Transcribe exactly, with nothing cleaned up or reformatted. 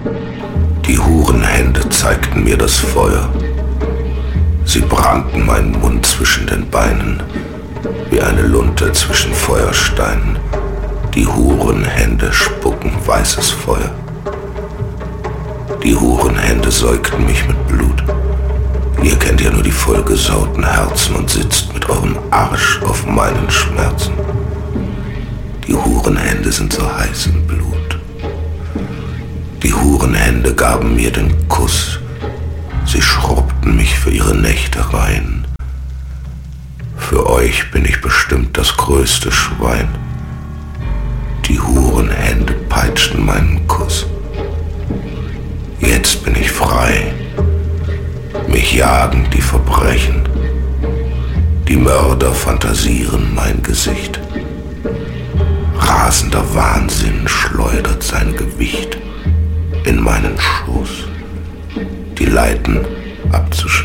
Die Hurenhände zeigten mir das Feuer. Sie brannten meinen Mund zwischen den Beinen, wie eine Lunte zwischen Feuersteinen. Die Hurenhände spucken weißes Feuer. Die Hurenhände säugten mich mit Blut. Ihr kennt ja nur die vollgesauten Herzen und sitzt mit eurem Arsch auf meinen Schmerzen. Die Hurenhände sind so heiß im Blut. Die Hurenhände gaben mir den Kuss. Sie schrubbten mich für ihre Nächte rein. Für euch bin ich bestimmt das größte Schwein. Die Hurenhände peitschten meinen Kuss. Jetzt bin ich frei. Mich jagen die Verbrechen. Die Mörder fantasieren mein Gesicht. Rasender Wahnsinn schleudert sein Gewicht in meinen Schoß. Die Leiten abzuschwören.